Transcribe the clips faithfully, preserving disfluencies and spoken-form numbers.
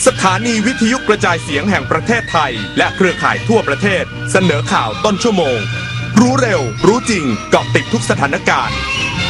สถานีวิทยุกระจายเสียงแห่งประเทศไทยและเครือข่ายทั่วประเทศเสนอข่าวต้นชั่วโมงรู้เร็วรู้จริงเกาะติดทุกสถานการณ์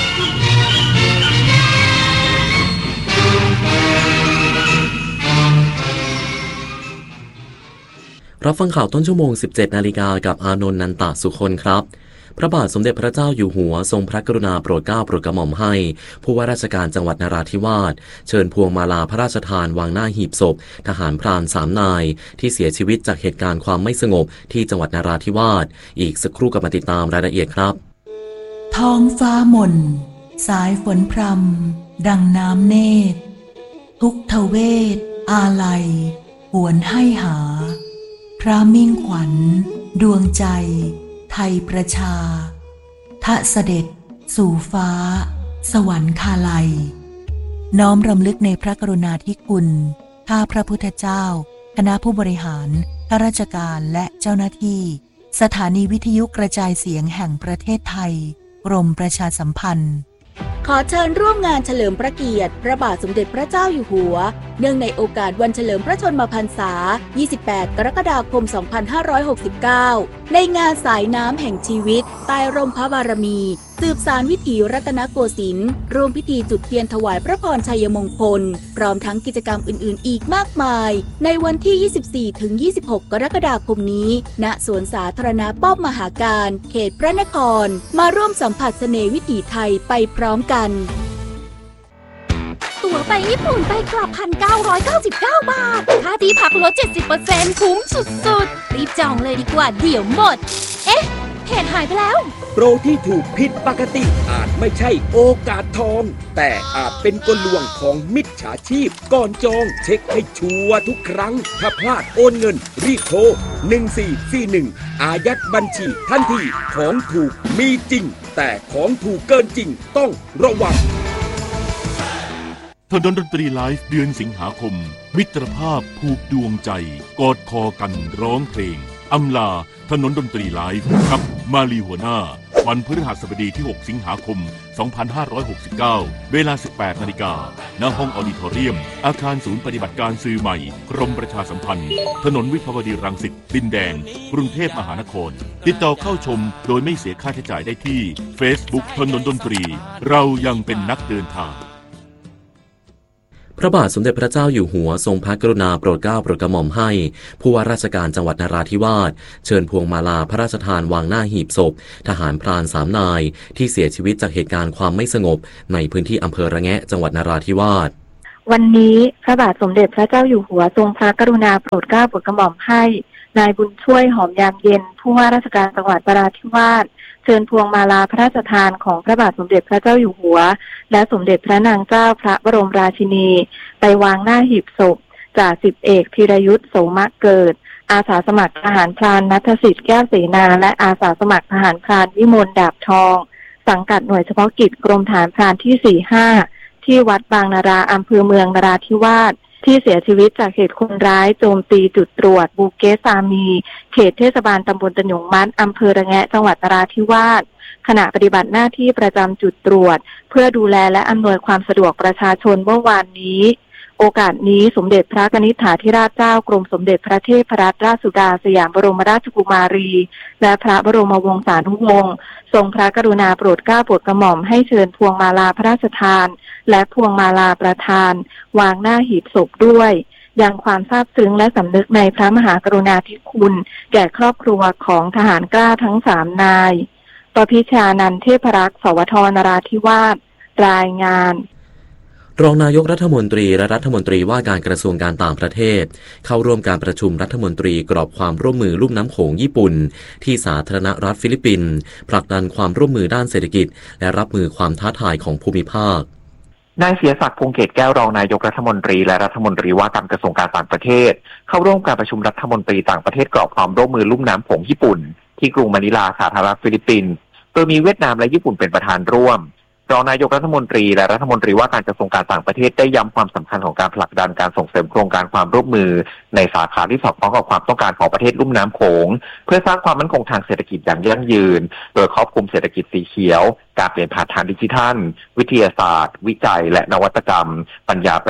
รับฟังข่าวต้นชั่วโมง สิบเจ็ดนาฬิกากับอานนท์ นันตะสุคนครับพระบาทสมเด็จพระเจ้าอยู่หัวทรงพระกรุณาโปรดเกล้าโปรดกระหม่อมให้ผู้ว่าราชการจังหวัดนราธิวาสเชิญพวงมาลาพระราชทานวางหน้าหีบศพทหารพรานสามนายที่เสียชีวิตจากเหตุการณ์ความไม่สงบที่จังหวัดนราธิวาสอีกสักครู่กลับมาติดตามรายละเอียดครับท้องฟ้าหม่นสายฝนพรำดังน้ำเนตรทุกทเวทอาลัยหวนให้หาพระมิ่งขวัญดวงใจไทยประชาทะเสด็จสู่ฟ้าสวรรคาลัยน้อมรำลึกในพระกรุณาธิคุณข้าพระพุทธเจ้าคณะผู้บริหารข้าราชการและเจ้าหน้าที่สถานีวิทยุกระจายเสียงแห่งประเทศไทยกรมประชาสัมพันธ์ขอเชิญร่วมงานเฉลิมพระเกียรติพระบาทสมเด็จพระเจ้าอยู่หัวเนื่องในโอกาสวันเฉลิมพระชนมพรรษายี่สิบแปดกรกฎาคมสองพันห้าร้อยหกสิบเก้าในงานสายน้ำแห่งชีวิตใต้ร่มพระบารมีสืบสานวิถีรัตนโกสินทร์ร่วมพิธีจุดเทียนถวายพระพรชัยมงคลพร้อมทั้งกิจกรรมอื่นๆอีกมากมายในวันที่ ยี่สิบสี่ถึงยี่สิบหก กรกฎาคมนี้ณสวนสาธารณะป้อมมหาการเขตพระนครมาร่วมสัมผัสเสน่ห์วิถีไทยไปพร้อมกันตั๋วไปญี่ปุ่นไปกลับ หนึ่งพันเก้าร้อยเก้าสิบเก้า บาทค่าที่พักลด เจ็ดสิบเปอร์เซ็นต์ คุ้มสุดๆรีบจองเลยดีกว่าเดี๋ยวหมดเอ๊ะเพจหายไปแล้วโปรที่ถูกผิดปกติอาจไม่ใช่โอกาสทองแต่อาจเป็นกลลวงของมิจฉาชีพก่อนจองเช็คให้ชัวร์ทุกครั้งถ้าพลาดโอนเงินรีบโทรหนึ่งสี่สี่หนึ่งอายัดบัญชีทันทีของถูกมีจริงแต่ของถูกเกินจริงต้องระวังถนนดนตรีไลฟ์เดือนสิงหาคมมิตรภาพผูกดวงใจกอดคอกันร้องเพลงอำลาถนนดนตรีไลฟ์กับมาลีหัวหน้าวันพฤหัสบดีที่หกสิงหาคมสองพันห้าร้อยหกสิบเก้าเวลา สิบแปดนาฬิกา ณ ห้องออดิทอเรียมอาคารศูนย์ปฏิบัติการสื่อใหม่กรมประชาสัมพันธ์ถนนวิภาวดีรังสิตดินแดงกรุงเทพมหานครติดต่อเข้าชมโดยไม่เสียค่าใช้จ่ายได้ที่ Facebook ถนนดนตรีเรายังเป็นนักเดินทางพระบาทสมเด็จพระเจ้าอยู่หัวทรงพระกรุณาโปรดเกล้าโปรดกระหม่อมให้ผู้ว่าราชการจังหวัดนราธิวาสเชิญพวงมาลาพระราชทานวางหน้าหีบศพทหารพรานสามนายที่เสียชีวิตจากเหตุการณ์ความไม่สงบในพื้นที่อำเภอระแงะจังหวัดนราธิวาสวันนี้พระบาทสมเด็จพระเจ้าอยู่หัวทรงพระกรุณาโปรดเกล้าโปรดกระหม่อมให้นายบุญช่วยหอมยามเย็นผู้ว่าราชการจังหวัดนราธิวาสเชิญพวงมาลาพระราชทานของพระบาทสมเด็จพระเจ้าอยู่หัวและสมเด็จพระนางเจ้าพระบรมราชินีไปวางหน้าหีบศพจ่าสิบเอกธีรยุทธโสมะเกิดอาสาสมัครทหารพรานณัฐสิทธิ์แก้วเสนาและอาสาสมัครทหารพรานวิมลดาบทองสังกัดหน่วยเฉพาะกิจกรมฐานพรานที่ สี่ห้า ที่วัดบางนาราอำเภอเมืองนราธิวาสที่เสียชีวิตจากเหตุคนร้ายโจมตีจุดตรวจบูเกสามีเขตเทศบาลตำบลตะหยงมัดอำเภอระแงะจังหวัดนราธิวาสขณะปฏิบัติหน้าที่ประจำจุดตรวจเพื่อดูแลและอำนวยความสะดวกประชาชนเมื่อวานนี้โอกาสนี้สมเด็จพระกนิษฐาธิราชเจ้ากรมสมเด็จพระเทพรัตนราชสุดาสยามบรมราชกุมารีและพระบรมวงศานุวงศ์ทรงพระกรุณาโปรดเกล้าโปรดกระหม่อมให้เชิญพวงมาลาพระราชทานและพวงมาลาประทานวางหน้าหีบศพด้วยยังความซาบซึ้งและสำนึกในพระมหากรุณาธิคุณแก่ครอบครัวของทหารกล้าทั้งสามนายปพิชานันท์เทพรักษ์สวทนราธิวาสรายงานรองนายกรัฐมนตรีและรัฐมนตรีว่าการกระทรวงการต่างประเทศเข้าร่วมการประชุมรัฐมนตรีกรอบความร่วมมือลุ่มน้ำโขงญี่ปุ่นที่สาธารณรัฐฟิลิปปินส์ผลักดันความร่วมมือด้านเศรษฐกิจและรับมือความท้าทายของภูมิภาคนายเสียศักดิ์พงษ์เกตแก้วรองนายกรัฐมนตรีและรัฐมนตรีว่าการกระทรวงการต่างประเทศเข้าร่วมการประชุมรัฐมนตรีต่างประเทศกรอบความร่วมมือลุ่มน้ำโขงญี่ปุ่นที่กรุงมะนิลาสาธารณรัฐฟิลิปปินส์โดยมีเวียดนามและญี่ปุ่นเป็นประธานร่วมรองนายกรัฐมนตรีและรัฐมนตรีว่าการกระทรวงการต่างประเทศได้ย้ำความสำคัญของการผลักดันการส่งเสริมโครงการความร่วมมือในสาขาที่สอดคล้องกับความต้องการของประเทศลุ่มน้ำโขงเพื่อสร้างความมั่นคงทางเศรษฐกิจอย่างยั่งยืนโดยครอบคลุมเศรษฐกิจสีเขียวการเปลี่ยนผ่านทางดิจิทัลวิทยาศาสตร์วิจัยและนวัตกรรมปัญญาประดิษฐ์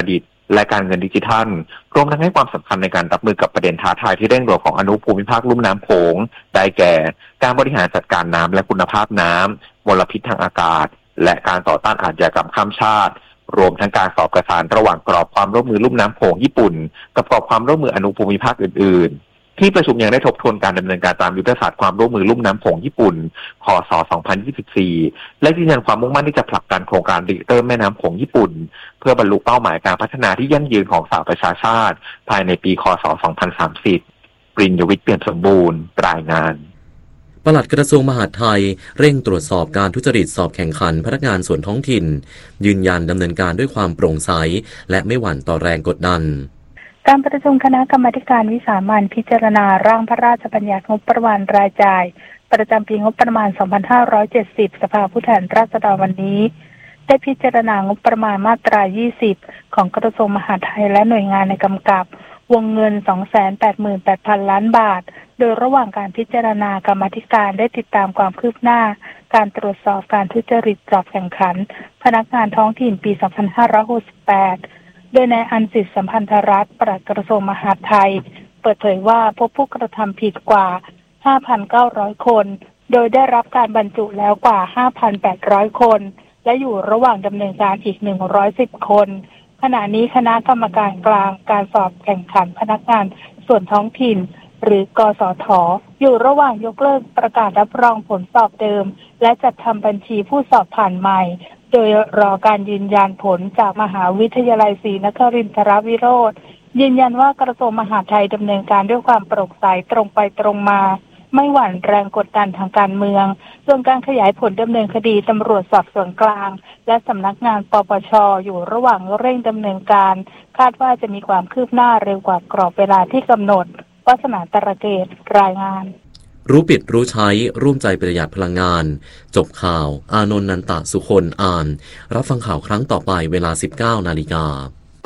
และการเงินดิจิทัลรวมทั้งให้ความสำคัญในการรับมือกับประเด็นท้าทายที่เร่งด่วนของอนุภูมิภาคลุ่มน้ำโขงได้แก่การบริหารจัดการน้ำและคุณภาพน้ำมลพิษทางอากาศและการต่อต้านอาชญากรรมข้ามชาติรวมทั้งการสอบประสานระหว่างกรอบความร่วมมือลุ่มน้ำโขงญี่ปุ่นกับกรอบความร่วมมืออนุภูมิภาคอื่นๆที่ประชุมยังได้ทบทวนการดำเนินการตามยุทธศาสตร์ความร่วมมือลุ่มน้ำโขงญี่ปุ่นพ.ศ. สองพันยี่สิบสี่และยืนยันความมุ่งมั่นที่จะผลักดันโครงการริเริ่มแม่น้ำโขงญี่ปุ่นเพื่อบรรลุเป้าหมายการพัฒนาที่ยั่งยืนของสหประชาชาติภายในปีค.ศ. สองพันสามสิบปริญญวิทย์เปี่ยมสมบูรณ์รายงานปลัดกระทรวงมหาดไทยเร่งตรวจสอบการทุจริตสอบแข่งขันพนักงานส่วนท้องถิ่นยืนยันดำเนินการด้วยความโปร่งใสและไม่หวั่นต่อแรงกดดันการประชุมคณะกรรมาการวิสามัญพิจารณาร่างพระราชบัญญัติงบประมาณรายจ่ายประจำปีงบประมาณ สองพันห้าร้อยเจ็ดสิบ สภาผู้แทนราษฎรวันนี้ได้พิจารณางบประมาณมาตรา ยี่สิบ ของกระทรวงมหาดไทยและหน่วยงานในกำกับวงเงิน สองแสนแปดหมื่นแปดพัน ล้านบาทโดยระหว่างการพิจารณากรรมาธิการได้ติดตามความคืบหน้าการตรวจสอบการทุจริตสอบแข่งขันพนักงานท้องถิ่นปี สองพันห้าร้อยหกสิบแปดโดยนายอันสิทธิสัมพันธรัตน์ปลัดกระทรวงมหาดไทยเปิดเผยว่าพบผู้กระทำผิดกว่า ห้าพันเก้าร้อย คนโดยได้รับการบรรจุแล้วกว่า ห้าพันแปดร้อย คนและอยู่ระหว่างดำเนินการอีกหนึ่งร้อยสิบคนขณะนี้คณะกรรมการกลางการสอบแข่งขันพนักงานส่วนท้องถิ่นหรือกสท.อยู่ระหว่างยกเลิกประกาศรับรองผลสอบเดิมและจัดทำบัญชีผู้สอบผ่านใหม่โดยรอการยืนยันผลจากมหาวิทยาลัยศรีนครินทรวิโรธยืนยันว่ากระทรวงมหาดไทยดำเนินการด้วยความโปร่งใสตรงไปตรงมาไม่หวั่นแรงกดดันทางการเมืองส่วนการขยายผลดำเนินคดีตำรวจสอบสวนกลางและสำนักงานปปช.อยู่ระหว่างเร่งดำเนินการคาดว่าจะมีความคืบหน้าเร็วกว่ากรอบเวลาที่กำหนดวาสนาตระเกตรายงานรู้ปิดรู้ใช้ร่วมใจประหยัดพลังงานจบข่าวอานนท์นันตะสุคนอ่านรับฟังข่าวครั้งต่อไปเวลา สิบเก้านาฬิกา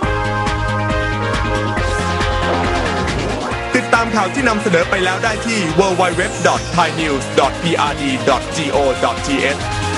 ติดตามข่าวที่นำเสนอไปแล้วได้ที่ ดับเบิลยู ดับเบิลยู ดับเบิลยู ดอท ไทยนิวส์ ดอท พี อาร์ ดี ดอท จี โอ ดอท ที เอช